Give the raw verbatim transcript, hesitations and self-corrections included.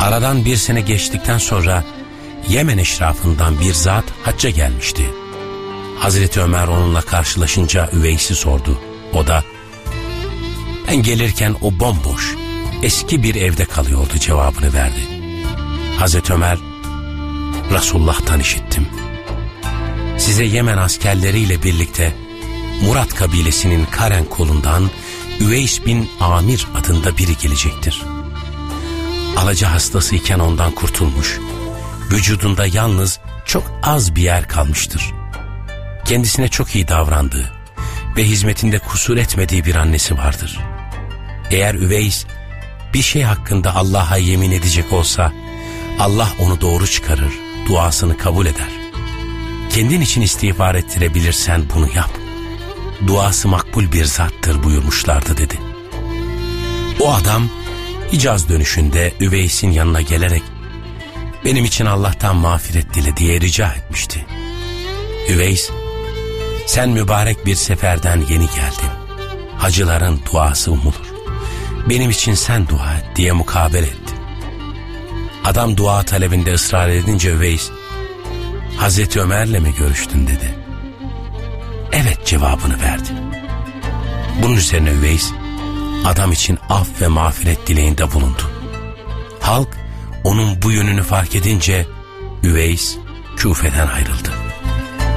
Aradan bir sene geçtikten sonra Yemen eşrafından bir zat hacca gelmişti. Hazreti Ömer onunla karşılaşınca Üveys'i sordu. O da ben gelirken o bomboş, eski bir evde kalıyordu cevabını verdi. Hazreti Ömer, Resulullah'tan işittim. Size Yemen askerleriyle birlikte Murat kabilesinin Karen kolundan Üveys bin Amir adında biri gelecektir. Alaca hastasıyken ondan kurtulmuş, vücudunda yalnız çok az bir yer kalmıştır. Kendisine çok iyi davrandığı ve hizmetinde kusur etmediği bir annesi vardır. Eğer Üveys bir şey hakkında Allah'a yemin edecek olsa, Allah onu doğru çıkarır, duasını kabul eder. Kendin için istiğfar ettirebilirsen bunu yap. Duası makbul bir zattır buyurmuşlardı dedi. O adam Hicaz dönüşünde Üveys'in yanına gelerek benim için Allah'tan mağfiret dile diye rica etmişti. Üveys, sen mübarek bir seferden yeni geldin. Hacıların duası umulur. Benim için sen dua et diye mukabele etti. Adam dua talebinde ısrar edince Üveys, Hazreti Ömer'le mi görüştün dedi. Evet cevabını verdi. Bunun üzerine Üveys, adam için af ve mağfiret dileğinde bulundu. Halk onun bu yönünü fark edince Üveys Küfe'den ayrıldı.